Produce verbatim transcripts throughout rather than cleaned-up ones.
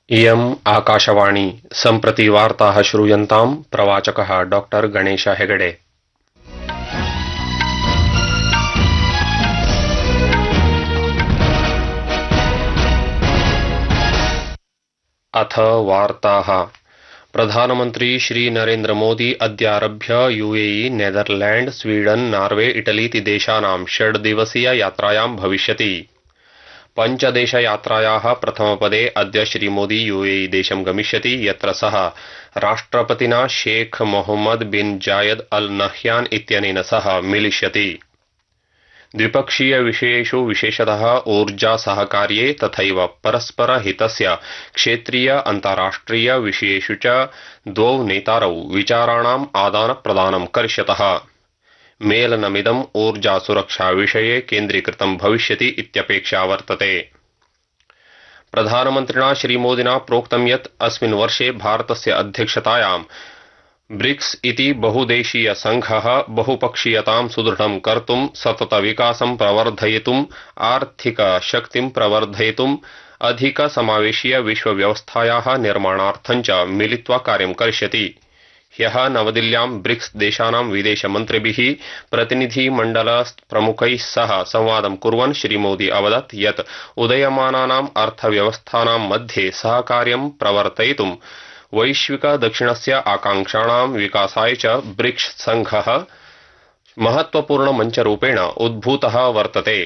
इयम् आकाशवाणी सम्प्रति वार्ताः श्रूयन्ताम् प्रवाचकः डॉक्टर गणेश हेगडे। अथ वार्ताः। प्रधानमन्त्री Shri Narendra Modi अद्यारभ्य UAE, Netherland, Sweden, Norway, इटलीति देशानां षड्दिवसीय यात्रायां भविष्यति। पञ्चदेशयात्रायाः प्रथमपदे अद्य श्रीमोदी यूएई देशं गमिष्यति, यत्र सः राष्ट्रपतिना शेख मोहम्मद बिन जायद अल नह्यान इत्यनेन सह मिलिष्यति। द्विपक्षीय विषयेषु विशेषतः ऊर्जा सहकार्ये तथैव परस्पर हितस्य क्षेत्रीय अन्ताराष्ट्रिय विषयेषु च द्वौ नेतारौ विचाराणाम् आदानप्रदानं करिष्यतः। मेलनमिदम् ऊर्जा सुरक्षा विषये केन्द्रीकृतं भविष्यति इत्यपेक्षा वर्तते। प्रधानमन्त्रिणा श्रीमोदिना प्रोक्तं यत् अस्मिन् वर्षे भारतस्य अध्यक्षतायां ब्रिक्स इति बहुदेशीय संघः बहुपक्षीयतां सुदृढं कर्तुं, सतत विकासं प्रवर्धयितुं, आर्थिक शक्तिं प्रवर्धयितुं, अधिक समावेशीय विश्वव्यवस्थायाः निर्माणार्थं च मिलित्वा कार्यं करिष्यति। ह्यः नवदिल्ल्यां ब्रिक्स देशानां विदेशमन्त्रिभिः प्रतिनिधिमण्डल प्रमुखैः सह संवादं कुर्वन् श्रीमोदी अवदत् यत् उदयमानानाम् अर्थव्यवस्थानां मध्ये सहकार्यं प्रवर्तयितुं वैश्विक दक्षिणस्य आकांक्षाणां विकासाय च ब्रिक्स संघः महत्वपूर्ण मञ्चरूपेण उद्भूतः वर्तते।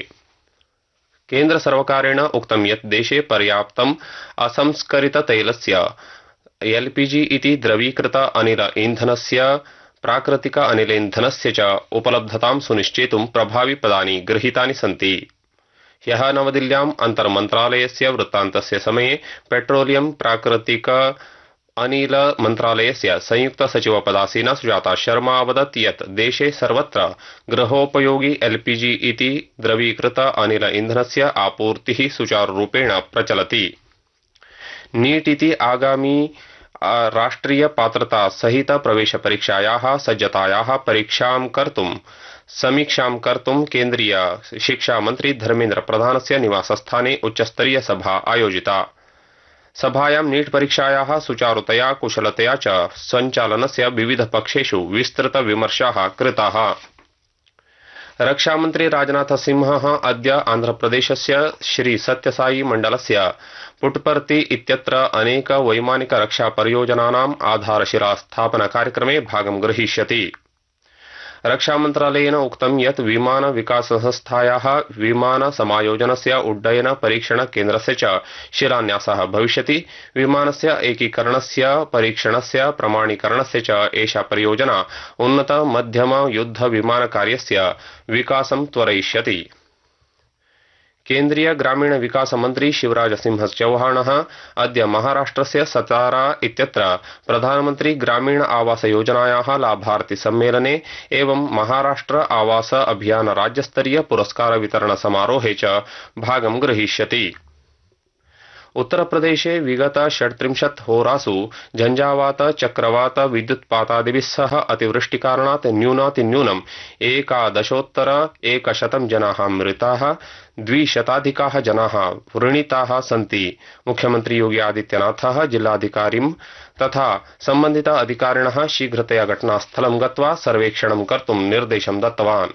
केन्द्र सर्वकारेण उक्तं यत् देशे पर्याप्तम् असंस्करित तैलस्य एलपीजी इति द्रवीकृत अनिल ईंधनस्य प्राकृतिक अनिलेन्धनस्य च उपलब्धतां सुनिश्चेतुं प्रभाविपदानि गृहीतानि सन्ति। ह्यः नवदिल्ल्याम् अन्तर्मन्त्रालयस्य वृत्तान्तस्य समये पेट्रोलियम प्राकृतिक अनिल मन्त्रालयस्य संयुक्त सचिवपदासीना सुजाता शर्मा अवदत् यत् देशे सर्वत्र गृहोपयोगी एलपीजी इति द्रवीकृत अनिल ईंधनस्य आपूर्तिः सुचारुरूपेण प्रचलति। नीट इति आगामी राष्ट्रिय पात्रता सहित प्रवेश परीक्षायाः सज्जतायाः परीक्षां कर्तुं समीक्षां कर्तुं केन्द्रीय शिक्षा मंत्री धर्मेन्द्र प्रधानस्य निवासस्थाने उच्चस्तरीय सभा आयोजिता। सभायां नीट परीक्षायाः सुचारुतया कुशलतया च सञ्चालनस्य विविधपक्षेषु विस्तृत विमर्शाः कृताः। रक्षामन्त्री राजनाथ सिंहः अद्य आन्ध्रप्रदेशस्य श्री सत्यसाई मण्डलस्य पुट्पर्ति इत्यत्र अनेक वैमानिक रक्षा परियोजनानाम् आधारशिला स्थापन कार्यक्रमे भागं ग्रहीष्यति। रक्षामन्त्रालयेन उक्तं यत् विमान विकास संस्थायाः विमान समायोजनस्य उड्डयन परीक्षण केन्द्रस्य च शिलान्यासः भविष्यति। विमानस्य एकीकरणस्य परीक्षणस्य प्रमाणीकरणस्य च एषा परियोजना उन्नत मध्यम युद्ध विमान कार्यस्य विकासं त्वरयिष्यति। केन्द्रीय ग्रामीण विकास मंत्री शिवराज सिंह चौहानः अद्य महाराष्ट्रस्य सतारा इत्यत्र प्रधानमंत्री ग्रामीण आवास योजनायाः लाभार्थी सम्मेलने एवं महाराष्ट्र आवास अभियान राज्यस्तरीय पुरस्कार वितरण समारोहे च भागं ग्रहीष्यति। उत्तरप्रदेशे विगत षट्त्रिंशत् होरासु झंझावात, चक्रवात, विद्युत्पातादिभिः सह अतिवृष्टिकारणात् न्यूनातिन्यूनम् एकादशोत्तर एकशतं जनाः मृताः, द्विशताधिकाः जनाः व्रणिताः सन्ति। मुख्यमंत्री योगी आदित्यनाथः जिल्लाधिकारिं तथा संबंधित अधिकारिणः शीघ्रतया घटनास्थलं गत्वा सर्वेक्षणं कर्तुं निर्देशं दत्तवान्।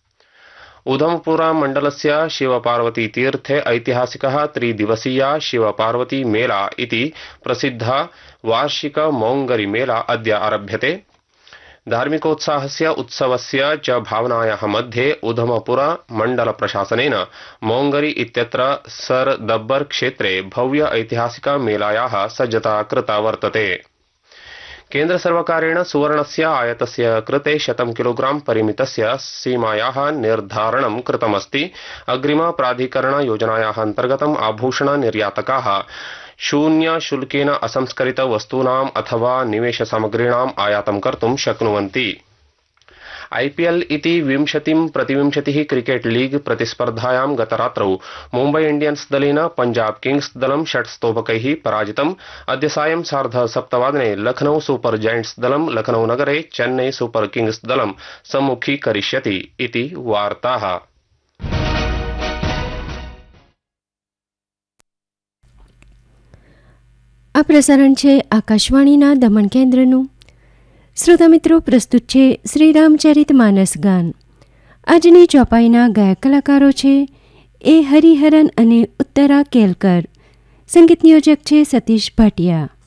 उधमपुरा मण्डलस्य शिवपार्वती तीर्थे ऐतिहासिकः त्रिदिवसीया शिवपार्वती मेला इति प्रसिद्धा वार्षिक मौङ्गरी मेला अद्य आरभ्यते। धार्मिकोत्साहस्य उत्सवस्य च भावनायाः मध्ये उधमपुरा मण्डल प्रशासनेन मौङ्गरी इत्यत्र सर दब्बर क्षेत्रे भव्य ऐतिहासिक मेलायाः सज्जता कृता वर्तते। केन्द्र सर्वकारेण सुवर्णस्य आयातस्य कृते शतं किलोग्राम परिमितस्य सीमायाः निर्धारणं कृतमस्ति। अग्रिम प्राधिकरण योजनायाः अन्तर्गतम् आभूषण निर्यातकाः शून्य शुल्केन असंस्करित वस्तूनाम् अथवा निवेश सामग्रीणाम् आयातं कर्तुं शक्नुवन्ति। आईपीएल इति विंशतिं प्रतिविंशतिः क्रिकेट लीग प्रतिस्पर्धायां गतरात्रौ मुम्बई इंडियन्स दलेन पंजाब किंग्स दलं षट् स्तोभकैः पराजितम्। अद्य सायं सार्ध सप्तवादने लखनऊ सुपर जायंट्स दलं लखनऊ नगरे चेन्नई सुपर किंग्स दलं सम्मुखीकरिष्यति इति वार्ताः। આ પ્રસારણ છે આકાશવાણીના દમણ કેન્દ્રનું. શ્રોતા મિત્રો, પ્રસ્તુત છે શ્રી રામચરિત માનસ ગાન. આજની ચોપાઈના ગાયક કલાકારો છે એ હરિહરન અને ઉત્તરા કેલકર. સંગીત નિયોજક છે સતીશ ભાટિયા.